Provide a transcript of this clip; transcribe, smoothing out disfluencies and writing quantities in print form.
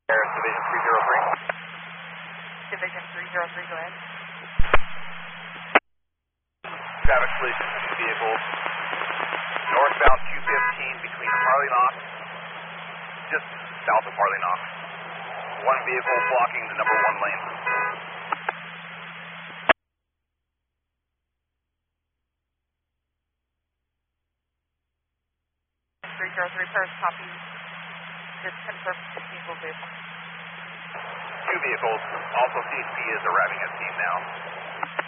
Division 303. Division 303, go ahead. Traffic collision, 2 vehicles. Northbound 215 between Harley Knox, just south of Harley Knox. 1 vehicle blocking the number 1 lane. 303, first copy. Just confirm 2 vehicle. 2 vehicles. Also CHP is arriving at scene now.